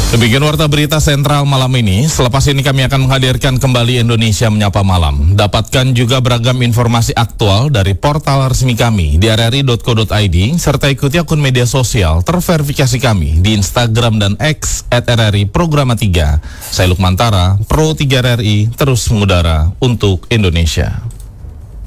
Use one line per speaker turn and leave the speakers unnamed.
Demikian warta berita sentral malam ini. Selepas ini kami akan menghadirkan kembali Indonesia Menyapa Malam. Dapatkan juga beragam informasi aktual dari portal resmi kami di rri.co.id serta ikuti akun media sosial terverifikasi kami di Instagram dan X @RRI Programa 3. Saya Lukman Tara, Pro 3 RRI, terus mengudara untuk Indonesia.